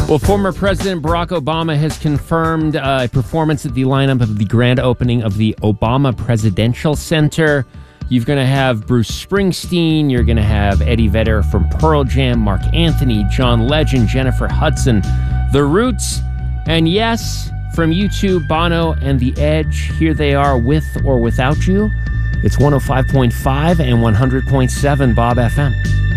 Well, former President Barack Obama has confirmed a performance at the lineup of the grand opening of the Obama Presidential Center. You're going to have Bruce Springsteen. You're going to have Eddie Vedder from Pearl Jam, Mark Anthony, John Legend, Jennifer Hudson, The Roots, and yes, from U2, Bono and The Edge. Here they are, With or Without You. It's 105.5 and 100.7 Bob FM.